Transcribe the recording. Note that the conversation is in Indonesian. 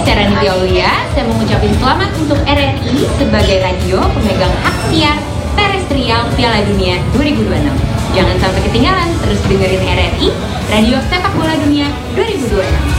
Saya Ranitya Aulia, saya mengucapkan selamat untuk RRI sebagai radio pemegang hak siar terestrial Piala Dunia 2026. Jangan sampai ketinggalan, terus dengerin RRI, Radio Sepak Bola Dunia 2026.